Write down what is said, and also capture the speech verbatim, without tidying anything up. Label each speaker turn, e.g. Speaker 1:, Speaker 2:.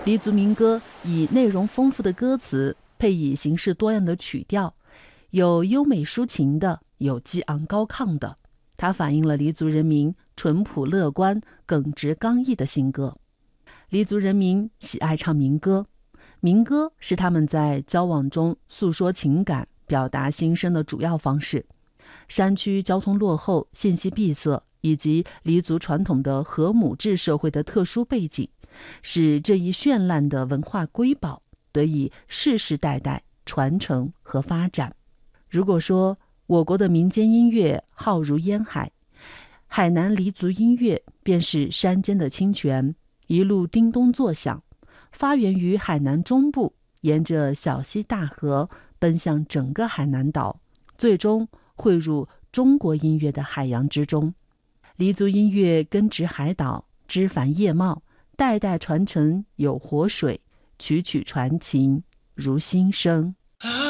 Speaker 1: 黎族民歌以内容丰富的歌词，配以形式多样的曲调，有优美抒情的，有激昂高亢的。它反映了黎族人民淳朴乐观、耿直刚毅的性格。黎族人民喜爱唱民歌，民歌是他们在交往中诉说情感、表达心声的主要方式。山区交通落后、信息闭塞，以及黎族传统的和母制社会的特殊背景，使这一绚烂的文化瑰宝得以世世代代传承和发展。如果说我国的民间音乐浩如烟海，海南黎族音乐便是山间的清泉，一路叮咚作响，发源于海南中部，沿着小溪大河奔向整个海南岛，最终汇入中国音乐的海洋之中。黎族音乐根植海岛，枝繁叶茂，代代传承有活水，曲曲传情如心声。